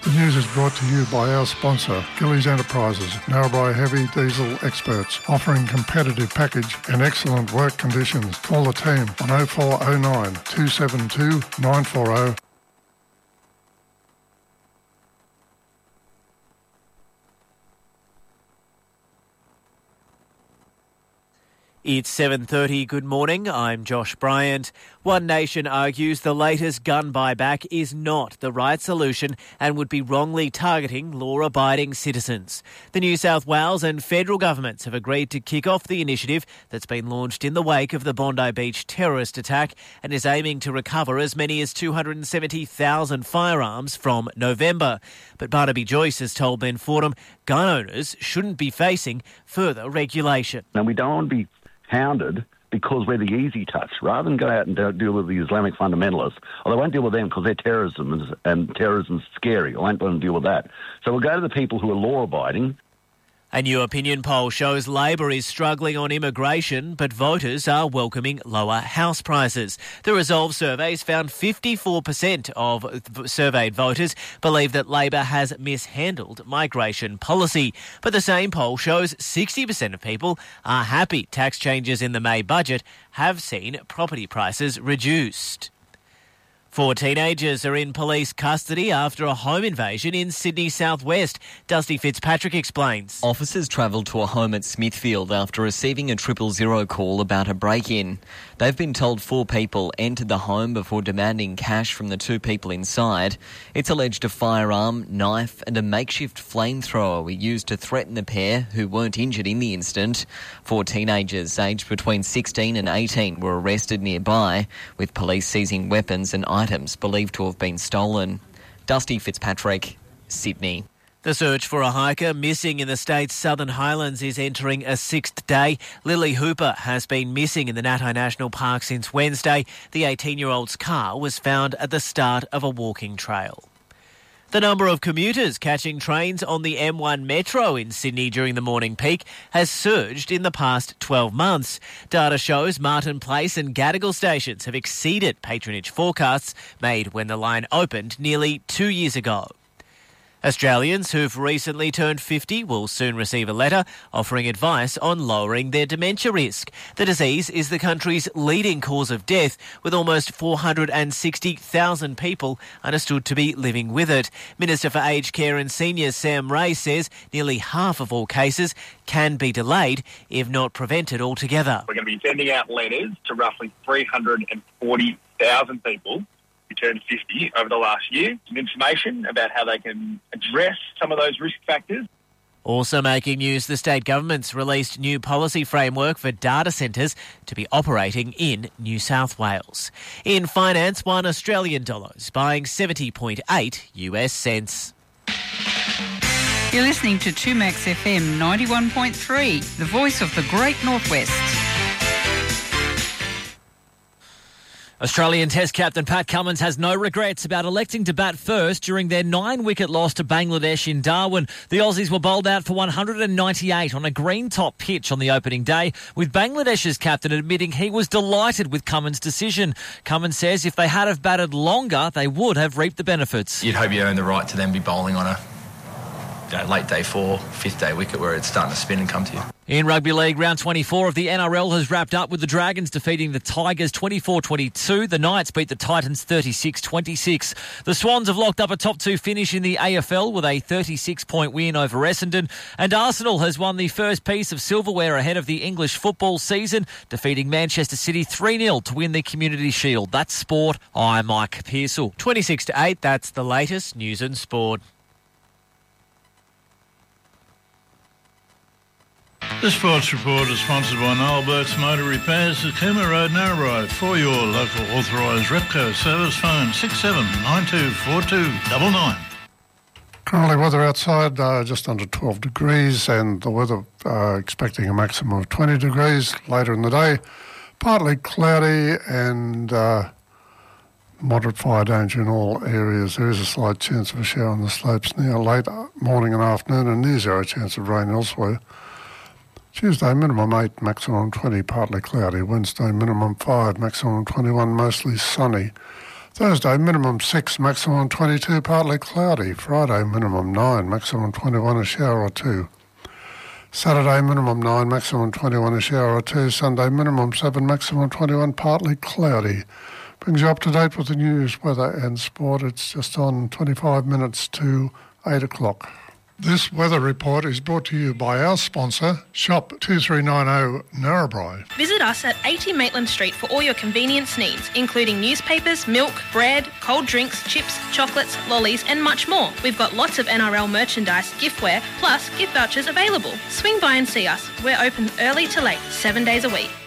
The news is brought to you by our sponsor, Gillies Enterprises, Narrabri Heavy Diesel experts, offering competitive package and excellent work conditions. Call the team on 0409 272 940. It's 7:30. Good morning. I'm Josh Bryant. One Nation argues the latest gun buyback is not the right solution and would be wrongly targeting law-abiding citizens. The New South Wales and federal governments have agreed to kick off the initiative that's been launched in the wake of the Bondi Beach terrorist attack and is aiming to recover as many as 270,000 firearms from November. But Barnaby Joyce has told Ben Fordham gun owners shouldn't be facing further regulation. And we don't want to be hounded because we're the easy touch, rather than go out and deal with the Islamic fundamentalists. Well, I won't deal with them because they're terrorism and terrorism's scary. I won't want to deal with that. So we'll go to the people who are law-abiding. A new opinion poll shows Labor is struggling on immigration, but voters are welcoming lower house prices. The Resolve surveys found 54% of surveyed voters believe that Labor has mishandled migration policy. But the same poll shows 60% of people are happy tax changes in the May budget have seen property prices reduced. 4 teenagers are in police custody after a home invasion in Sydney southwest. Dusty Fitzpatrick explains. Officers travelled to a home at Smithfield after receiving a 000 call about a break-in. They've been told 4 people entered the home before demanding cash from the 2 people inside. It's alleged a firearm, knife and a makeshift flamethrower were used to threaten the pair, who weren't injured in the incident. 4 teenagers aged between 16 and 18 were arrested nearby, with police seizing weapons and items believed to have been stolen. Dusty Fitzpatrick, Sydney. The search for a hiker missing in the state's Southern Highlands is entering a 6th day. Lily Hooper has been missing in the Natai National Park since Wednesday. The 18-year-old's car was found at the start of a walking trail. The number of commuters catching trains on the M1 Metro in Sydney during the morning peak has surged in the past 12 months. Data shows Martin Place and Gadigal stations have exceeded patronage forecasts made when the line opened nearly 2 years ago. Australians who've recently turned 50 will soon receive a letter offering advice on lowering their dementia risk. The disease is the country's leading cause of death, with almost 460,000 people understood to be living with it. Minister for Aged Care and Seniors Sam Ray says nearly half of all cases can be delayed, if not prevented altogether. We're going to be sending out letters to roughly 340,000 people who turned 50 over the last year. Some information about how they can address some of those risk factors. Also making news, the state government's released new policy framework for data centres to be operating in New South Wales. In finance, $1 Australian is buying 70.8 US cents. You're listening to 2Max FM 91.3, the voice of the Great Northwest. Australian Test captain Pat Cummins has no regrets about electing to bat first during their 9-wicket loss to Bangladesh in Darwin. The Aussies were bowled out for 198 on a green-top pitch on the opening day, with Bangladesh's captain admitting he was delighted with Cummins' decision. Cummins says if they had have batted longer, they would have reaped the benefits. You'd hope you earn the right to then be bowling on a late day 4, 5th day wicket where it's starting to spin and come to you. In Rugby League, round 24 of the NRL has wrapped up with the Dragons defeating the Tigers 24-22. The Knights beat the Titans 36-26. The Swans have locked up a top 2 finish in the AFL with a 36-point win over Essendon. And Arsenal has won the first piece of silverware ahead of the English football season, defeating Manchester City 3-0 to win the Community Shield. That's sport. I'm Mike Pearsall. 26-8, that's the latest news and sport. The Sports Report is sponsored by Noel Burke's Motor Repairs at Cooma Road, Narrabri. For your local authorised Repco service, phone 67924299. Currently weather outside just under 12 degrees, and the weather expecting a maximum of 20 degrees later in the day. Partly cloudy and moderate fire danger in all areas. There is a slight chance of a shower on the slopes near late morning and afternoon, and near zero chance of rain elsewhere. Tuesday, minimum 8, maximum 20, partly cloudy. Wednesday, minimum 5, maximum 21, mostly sunny. Thursday, minimum 6, maximum 22, partly cloudy. Friday, minimum 9, maximum 21, a shower or 2. Saturday, minimum 9, maximum 21, a shower or 2. Sunday, minimum 7, maximum 21, partly cloudy. Brings you up to date with the news, weather and sport. It's just on 25 minutes to 8 o'clock. This weather report is brought to you by our sponsor, Shop 2390 Narrabri. Visit us at 80 Maitland Street for all your convenience needs, including newspapers, milk, bread, cold drinks, chips, chocolates, lollies and much more. We've got lots of NRL merchandise, giftware, plus gift vouchers available. Swing by and see us. We're open early to late, 7 days a week.